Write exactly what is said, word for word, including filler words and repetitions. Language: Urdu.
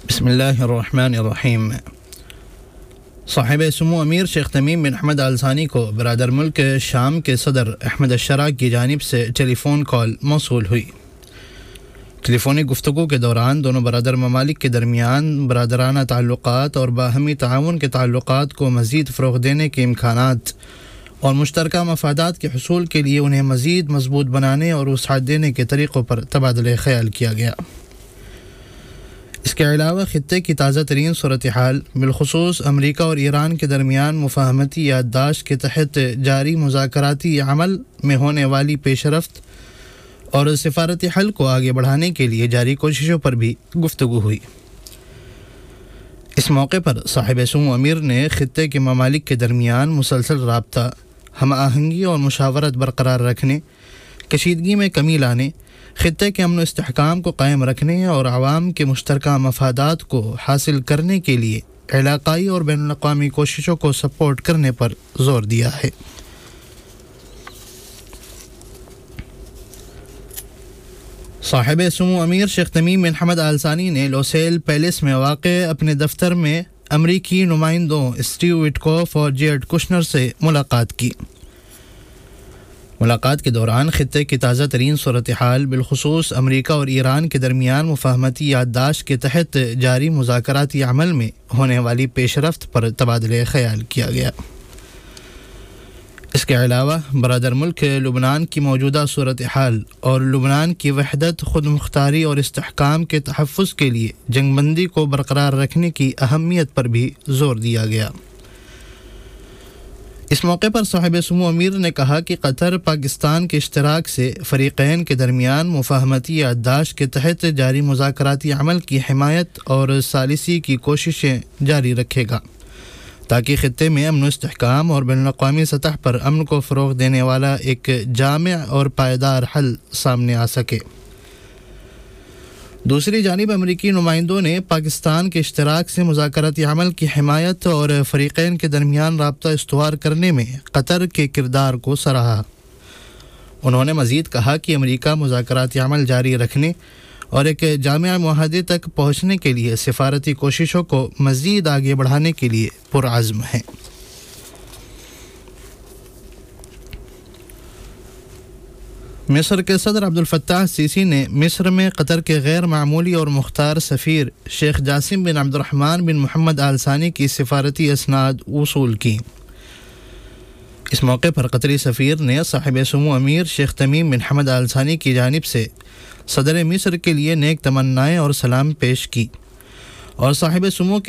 بسم اللہ الرحمن الرحیم۔ صاحب سمو امیر شیخ تمیم بن حمد آل ثانی کو برادر ملک شام کے صدر احمد الشرع کی جانب سے ٹیلی فون کال موصول ہوئی۔ ٹیلی فونی گفتگو کے دوران دونوں برادر ممالک کے درمیان برادرانہ تعلقات اور باہمی تعاون کے تعلقات کو مزید فروغ دینے کے امکانات اور مشترکہ مفادات کے حصول کے لیے انہیں مزید مضبوط بنانے اور وسعت دینے کے طریقوں پر تبادلہ خیال کیا گیا۔ اس کے علاوہ خطے کی تازہ ترین صورتحال بالخصوص امریکہ اور ایران کے درمیان مفاہمتی یادداشت کے تحت جاری مذاکراتی عمل میں ہونے والی پیش رفت اور سفارتی حل کو آگے بڑھانے کے لیے جاری کوششوں پر بھی گفتگو ہوئی۔ اس موقع پر صاحب سمو امیر نے خطے کے ممالک کے درمیان مسلسل رابطہ، ہم آہنگی اور مشاورت برقرار رکھنے، کشیدگی میں کمی لانے، خطے کے امن و استحکام کو قائم رکھنے اور عوام کے مشترکہ مفادات کو حاصل کرنے کے لیے علاقائی اور بین الاقوامی کوششوں کو سپورٹ کرنے پر زور دیا ہے۔ صاحب سمو امیر شیخ تمیم بن حمد آل ثانی نے لوسیل پیلس میں واقع اپنے دفتر میں امریکی نمائندوں اسٹیو وٹکوف اور جیرڈ کشنر سے ملاقات کی۔ ملاقات کے دوران خطے کی تازہ ترین صورتحال بالخصوص امریکہ اور ایران کے درمیان مفاہمتی یادداشت کے تحت جاری مذاکراتی عمل میں ہونے والی پیش رفت پر تبادلہ خیال کیا گیا۔ اس کے علاوہ برادر ملک لبنان کی موجودہ صورتحال اور لبنان کی وحدت، خود مختاری اور استحکام کے تحفظ کے لیے جنگ بندی کو برقرار رکھنے کی اہمیت پر بھی زور دیا گیا۔ اس موقع پر صاحب سمو امیر نے کہا کہ قطر پاکستان کے اشتراک سے فریقین کے درمیان مفاہمتی یادداشت کے تحت جاری مذاکراتی عمل کی حمایت اور ثالثی کی کوششیں جاری رکھے گا تاکہ خطے میں امن و استحکام اور بین الاقوامی سطح پر امن کو فروغ دینے والا ایک جامع اور پائیدار حل سامنے آ سکے۔ دوسری جانب امریکی نمائندوں نے پاکستان کے اشتراک سے مذاکراتی عمل کی حمایت اور فریقین کے درمیان رابطہ استوار کرنے میں قطر کے کردار کو سراہا۔ انہوں نے مزید کہا کہ امریکہ مذاکراتی عمل جاری رکھنے اور ایک جامع معاہدے تک پہنچنے کے لیے سفارتی کوششوں کو مزید آگے بڑھانے کے لیے پرعزم ہے۔ مصر کے صدر عبد الفتاح السیسی نے مصر میں قطر کے غیر معمولی اور مختار سفیر شیخ جاسم بن عبد الرحمن بن محمد آل ثانی کی سفارتی اسناد وصول کی۔ اس موقع پر قطری سفیر نے صاحب سمو امیر شیخ تمیم بن حمد آل ثانی کی جانب سے صدر مصر کے لیے نیک تمنائیں اور سلام پیش کی اور صاحب سمو کے